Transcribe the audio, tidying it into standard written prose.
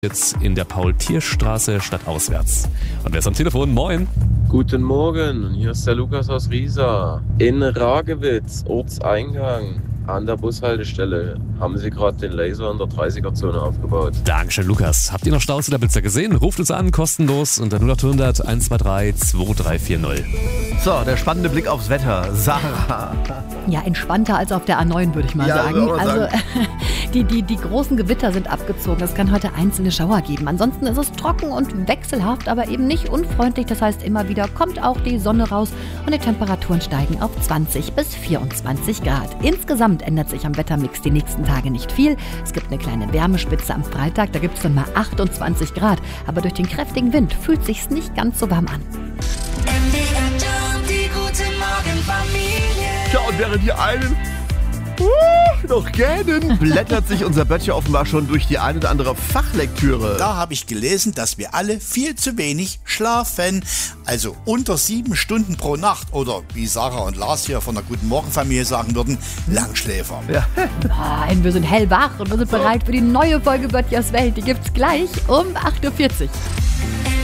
Jetzt in der Paul-Tierstraße stadtauswärts. Und wer ist am Telefon? Moin. Guten Morgen, hier ist der Lukas aus Riesa. In Ragewitz, Ortseingang, an der Bushaltestelle, haben sie gerade den Laser in der 30er-Zone aufgebaut. Dankeschön, Lukas. Habt ihr noch Staus oder Blitzer gesehen? Ruft uns an, kostenlos unter 0800 123 2340. So, der spannende Blick aufs Wetter. Sarah. Ja, entspannter als auf der A9, würde ich mal sagen. Also die großen Gewitter sind abgezogen. Es kann heute einzelne Schauer geben. Ansonsten ist es trocken und wechselhaft, aber eben nicht unfreundlich. Das heißt, immer wieder kommt auch die Sonne raus und die Temperaturen steigen auf 20 bis 24 Grad. Insgesamt ändert sich am Wettermix die nächsten Tage nicht viel. Es gibt eine kleine Wärmespitze am Freitag, da gibt es dann mal 28 Grad. Aber durch den kräftigen Wind fühlt sich's nicht ganz so warm an. Die gute Morgenfamilie. Ja, und während die einen noch gähnen, blättert sich unser Böttcher offenbar schon durch die eine oder andere Fachlektüre. Da habe ich gelesen, dass wir alle viel zu wenig schlafen. Also unter 7 Stunden pro Nacht. Oder wie Sarah und Lars hier von der Guten Morgenfamilie sagen würden, Langschläfer. Ja. Nein, wir sind hellwach und wir sind bereit für die neue Folge Böttchers Welt. Die gibt's gleich um 8.40 Uhr.